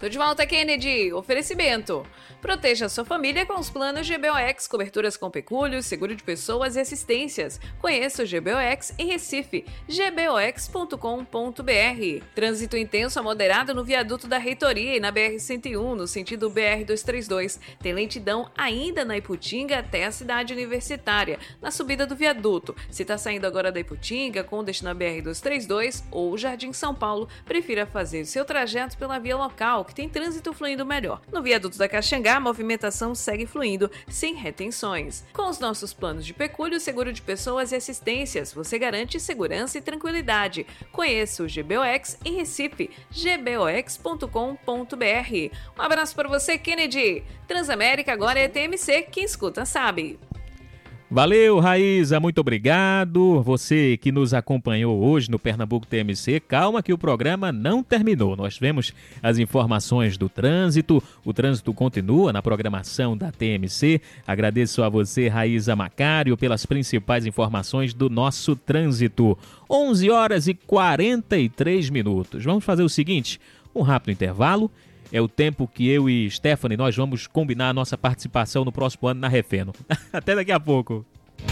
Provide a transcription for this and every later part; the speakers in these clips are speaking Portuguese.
Tô de volta, Kennedy. Oferecimento. Proteja sua família com os planos GBOX, coberturas com pecúlios, seguro de pessoas e assistências. Conheça o GBOX em Recife, gbox.com.br. Trânsito intenso a moderado no viaduto da Reitoria e na BR-101, no sentido BR-232. Tem lentidão ainda na Iputinga até a cidade universitária, na subida do viaduto. Se tá saindo agora da Iputinga, com destino à BR-232 ou Jardim São Paulo, prefira fazer o seu trajeto pela via local, que tem trânsito fluindo melhor. No viaduto da Caxangá, a movimentação segue fluindo, sem retenções. Com os nossos planos de pecúlio, seguro de pessoas e assistências, você garante segurança e tranquilidade. Conheça o GBOX em Recife, gbox.com.br. Um abraço para você, Kennedy. Transamérica agora é TMC, quem escuta sabe. Valeu, Raíza, muito obrigado. Você que nos acompanhou hoje no Pernambuco TMC, calma que o programa não terminou. Nós tivemos as informações do trânsito, o trânsito continua na programação da TMC. Agradeço a você, Raíza Macário, pelas principais informações do nosso trânsito. 11 horas e 43 minutos. Vamos fazer o seguinte, um rápido intervalo. É o tempo que eu e Stephanie, nós vamos combinar a nossa participação no próximo ano na Refeno. Até daqui a pouco.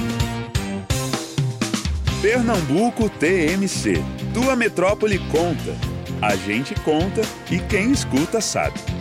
Pernambuco TMC. Tua metrópole conta. A gente conta e quem escuta sabe.